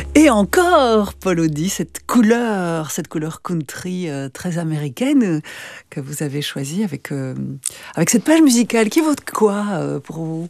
Et encore, Paul Audy, cette couleur country très américaine que vous avez choisie avec cette page musicale qui vaut quoi pour vous?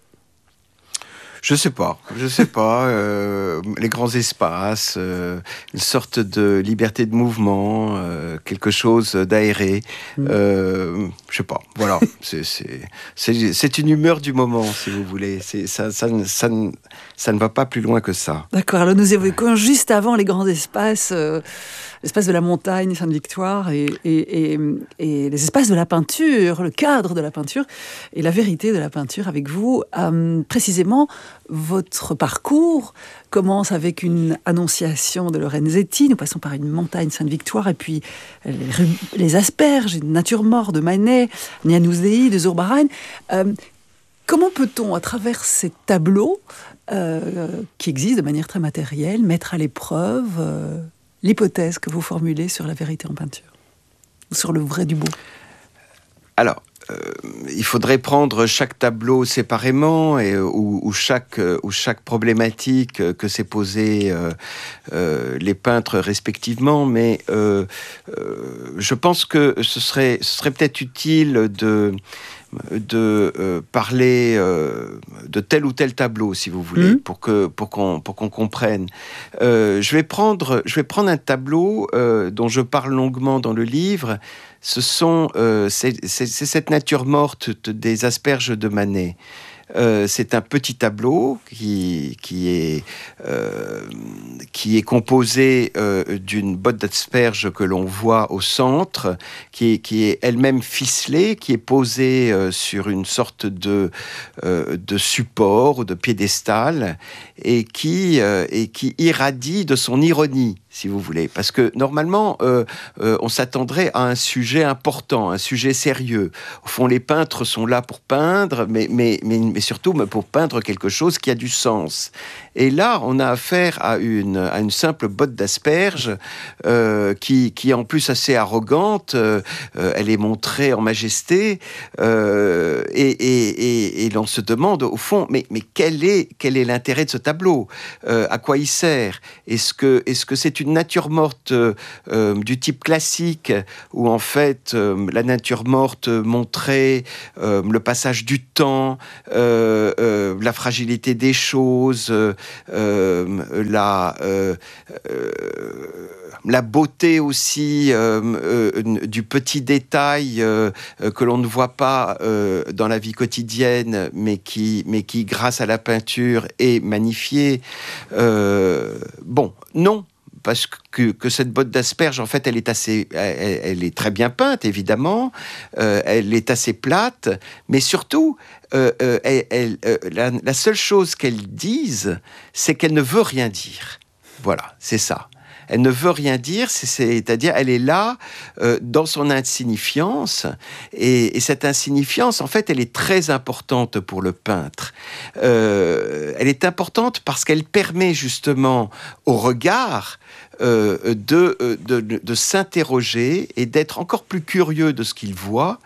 Je sais pas. Les grands espaces, une sorte de liberté de mouvement, quelque chose d'aéré. Je sais pas. Voilà. C'est une humeur du moment, si vous voulez. Ça ne va pas plus loin que ça. D'accord. Alors nous évoquons juste avant les grands espaces, l'espace de la montagne Sainte-Victoire et les espaces de la peinture, le cadre de la peinture et la vérité de la peinture avec vous. Précisément, votre parcours commence avec une annonciation de Lorenzetti. Nous passons par une montagne Sainte-Victoire et puis les asperges, une nature morte de Manet, Nianouzéi de Zurbarán. Comment peut-on, à travers ces tableaux qui existent de manière très matérielle, mettre à l'épreuve l'hypothèse que vous formulez sur la vérité en peinture, ou sur le vrai du beau? Alors, il faudrait prendre chaque tableau séparément ou chaque problématique que s'est posée les peintres respectivement, mais je pense que ce serait peut-être utile de parler de tel ou tel tableau, si vous voulez, pour qu'on comprenne. Je vais prendre un tableau dont je parle longuement dans le livre. C'est cette nature morte des asperges de Manet. C'est un petit tableau qui est composé d'une botte d'asperges que l'on voit au centre, qui est elle-même ficelée, qui est posée sur une sorte de support ou de piédestal et qui irradie de son ironie, si vous voulez. Parce que normalement, on s'attendrait à un sujet important, un sujet sérieux. Au fond, les peintres sont là pour peindre, mais surtout pour peindre quelque chose qui a du sens. Et là, on a affaire à une simple botte d'asperges qui est en plus assez arrogante. Elle est montrée en majesté. Et l'on se demande, au fond, mais quel est l'intérêt de ce tableau? À quoi il sert? Est-ce que c'est une nature morte du type classique où en fait la nature morte montrait le passage du temps, la fragilité des choses, la beauté aussi du petit détail que l'on ne voit pas dans la vie quotidienne, mais qui grâce à la peinture est magnifié. Bon, non. Parce que cette botte d'asperges, en fait, elle est très bien peinte, évidemment. Elle est assez plate, mais surtout, la seule chose qu'elle dise, c'est qu'elle ne veut rien dire. Voilà, c'est ça. Elle ne veut rien dire, c'est-à-dire elle est là dans son insignifiance, et cette insignifiance, en fait, elle est très importante pour le peintre. Elle est importante parce qu'elle permet justement au regard de s'interroger et d'être encore plus curieux de ce qu'il voit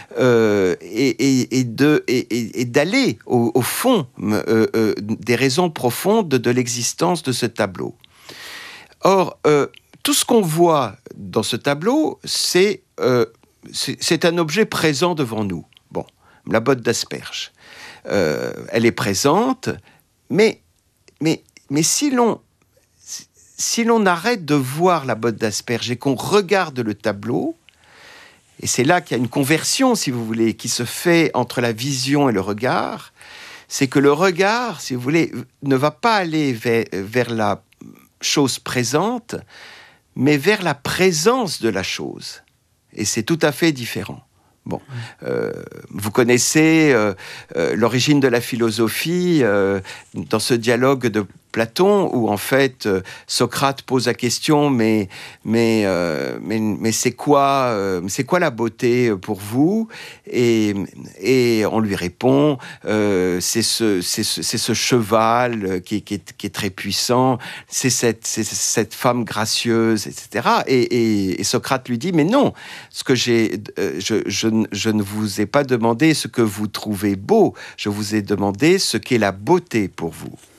et d'aller au fond des raisons profondes de l'existence de ce tableau. Or, tout ce qu'on voit dans ce tableau, c'est un objet présent devant nous. Bon, la botte d'asperges. Elle est présente, mais si l'on arrête de voir la botte d'asperges et qu'on regarde le tableau, et c'est là qu'il y a une conversion, si vous voulez, qui se fait entre la vision et le regard, c'est que le regard, si vous voulez, ne va pas aller vers la chose présente, mais vers la présence de la chose. Et c'est tout à fait différent. Bon, vous connaissez l'origine de la philosophie dans ce dialogue de Platon, où en fait Socrate pose la question, mais c'est quoi la beauté pour vous? Et on lui répond, c'est ce cheval qui est très puissant, c'est cette femme gracieuse, etc. Et Socrate lui dit, mais non, je ne vous ai pas demandé ce que vous trouvez beau, je vous ai demandé ce qu'est la beauté pour vous.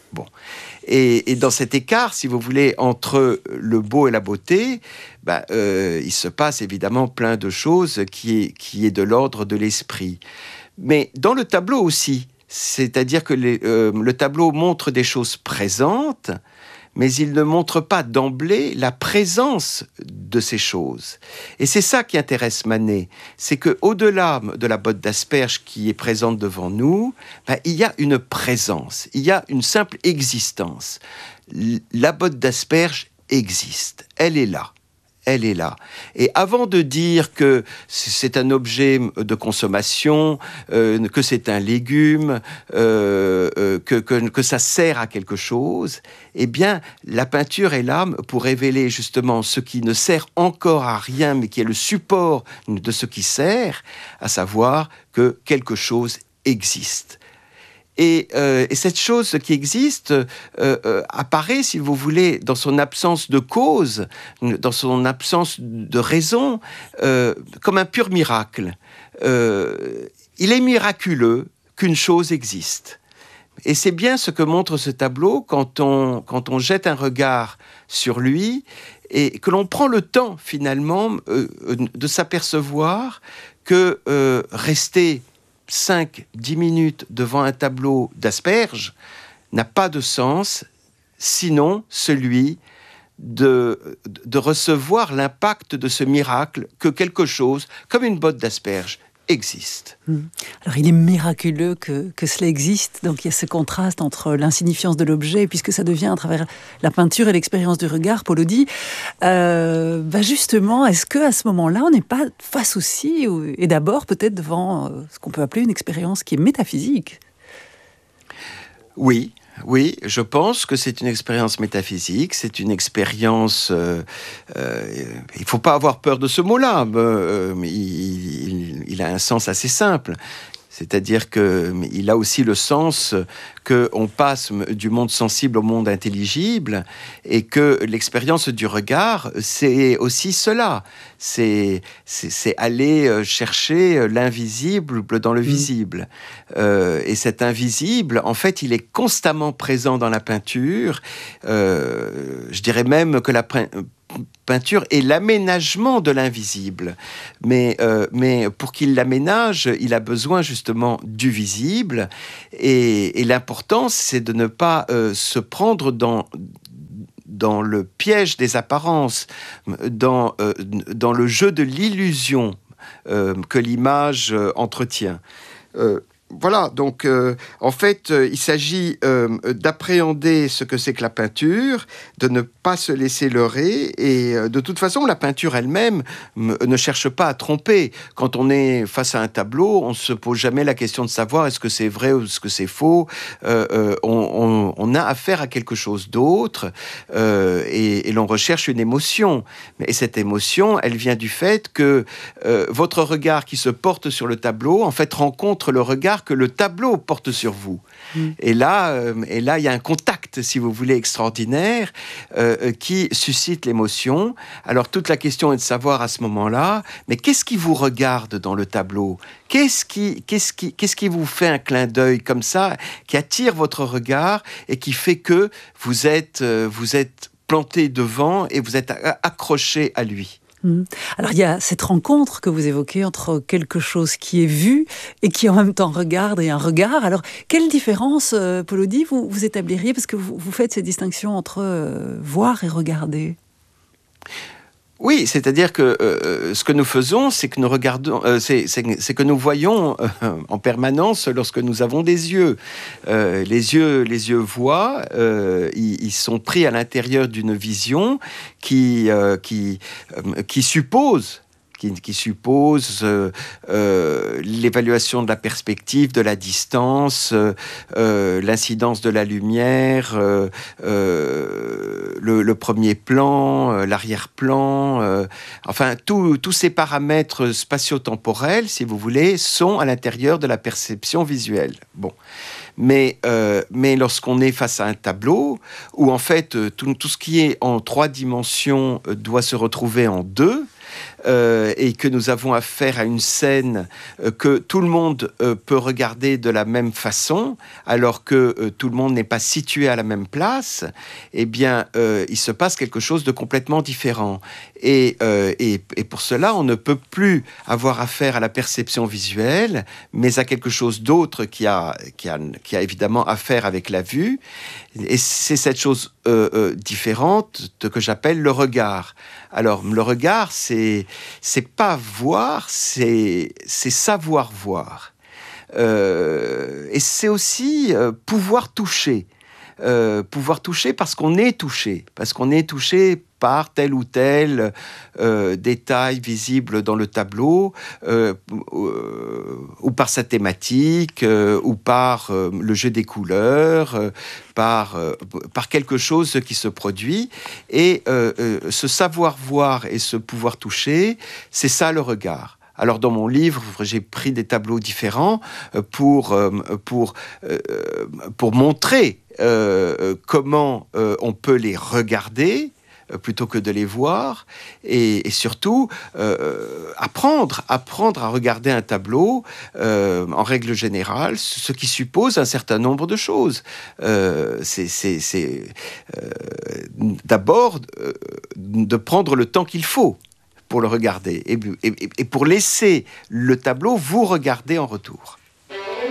Bon. Et dans cet écart, si vous voulez, entre le beau et la beauté, il se passe évidemment plein de choses qui est de l'ordre de l'esprit. Mais dans le tableau aussi, c'est-à-dire que le tableau montre des choses présentes, mais il ne montre pas d'emblée la présence de ces choses. Et c'est ça qui intéresse Manet, c'est qu'au-delà de la botte d'asperges qui est présente devant nous, il y a une présence, il y a une simple existence. La botte d'asperges existe, elle est là. Elle est là. Et avant de dire que c'est un objet de consommation, que c'est un légume, que ça sert à quelque chose, eh bien, la peinture est là pour révéler justement ce qui ne sert encore à rien, mais qui est le support de ce qui sert, à savoir que quelque chose existe. Et cette chose qui existe apparaît, si vous voulez, dans son absence de cause, dans son absence de raison, comme un pur miracle. Il est miraculeux qu'une chose existe. Et c'est bien ce que montre ce tableau quand on jette un regard sur lui et que l'on prend le temps, finalement, de s'apercevoir que rester 5-10 minutes devant un tableau d'asperges n'a pas de sens, sinon celui de recevoir l'impact de ce miracle que quelque chose, comme une botte d'asperges, existe. Alors il est miraculeux que cela existe, donc il y a ce contraste entre l'insignifiance de l'objet, puisque ça devient à travers la peinture et l'expérience du regard, Paul Audy. Justement, est-ce qu'à ce moment-là, on n'est pas face aussi, et d'abord peut-être devant ce qu'on peut appeler une expérience qui est métaphysique ? Oui, je pense que c'est une expérience métaphysique, c'est une expérience... il ne faut pas avoir peur de ce mot-là, mais il a un sens assez simple. C'est-à-dire qu'il a aussi le sens qu'on passe du monde sensible au monde intelligible et que l'expérience du regard, c'est aussi cela. C'est aller chercher l'invisible dans le visible. Et cet invisible, en fait, il est constamment présent dans la peinture. Je dirais même que la peinture est l'aménagement de l'invisible. Mais pour qu'il l'aménage, il a besoin justement du visible. Et l'important, c'est de ne pas se prendre dans le piège des apparences, dans le jeu de l'illusion que l'image entretient. Voilà, donc en fait, il s'agit d'appréhender ce que c'est que la peinture, de ne pas se laisser leurrer, et de toute façon, la peinture elle-même ne cherche pas à tromper. Quand on est face à un tableau, on ne se pose jamais la question de savoir est-ce que c'est vrai ou est-ce que c'est faux. On a affaire à quelque chose d'autre, et l'on recherche une émotion. Et cette émotion, elle vient du fait que votre regard qui se porte sur le tableau, en fait, rencontre le regard que le tableau porte sur vous. Et là, il y a un contact, si vous voulez, extraordinaire qui suscite l'émotion. Alors, toute la question est de savoir à ce moment-là, mais qu'est-ce qui vous regarde dans le tableau ? Qu'est-ce qui vous fait un clin d'œil comme ça, qui attire votre regard et qui fait que vous êtes planté devant et vous êtes accroché à lui ? Alors il y a cette rencontre que vous évoquez entre quelque chose qui est vu et qui en même temps regarde et un regard. Alors quelle différence, Paul Audy, vous établiriez, parce que vous faites cette distinction entre voir et regarder ? Oui, c'est-à-dire que ce que nous faisons, c'est que nous regardons, c'est que nous voyons en permanence lorsque nous avons des yeux. Les yeux voient, ils sont pris à l'intérieur d'une vision qui suppose l'évaluation de la perspective, de la distance, l'incidence de la lumière, le premier plan, l'arrière-plan, enfin tous ces paramètres spatio-temporels, si vous voulez, sont à l'intérieur de la perception visuelle. Bon. Mais lorsqu'on est face à un tableau, où en fait tout ce qui est en 3 dimensions doit se retrouver en 2, et que nous avons affaire à une scène que tout le monde peut regarder de la même façon, alors que tout le monde n'est pas situé à la même place, eh bien, il se passe quelque chose de complètement différent. Et pour cela, on ne peut plus avoir affaire à la perception visuelle, mais à quelque chose d'autre qui a évidemment affaire avec la vue. Et c'est cette chose différente que j'appelle le regard. Alors, le regard, c'est pas voir, c'est savoir voir. Et c'est aussi pouvoir toucher. Pouvoir toucher parce qu'on est touché par tel ou tel détail visible dans le tableau, ou par sa thématique, ou par le jeu des couleurs, par quelque chose qui se produit. Et ce savoir-voir et ce pouvoir toucher, c'est ça le regard. Alors, dans mon livre, j'ai pris des tableaux différents pour montrer comment on peut les regarder plutôt que de les voir, et surtout apprendre à regarder un tableau en règle générale, ce qui suppose un certain nombre de choses. D'abord de prendre le temps qu'il faut pour le regarder et pour laisser le tableau vous regarder en retour.